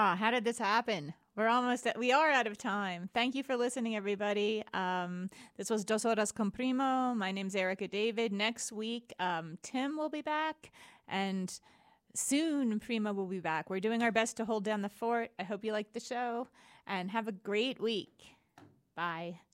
how did this happen? We are out of time. Thank you for listening, everybody. This was Dos Horas con Primo. My name's Erica David. Next week, Tim will be back, and soon Primo will be back. We're doing our best to hold down the fort. I hope you like the show, and have a great week. Bye.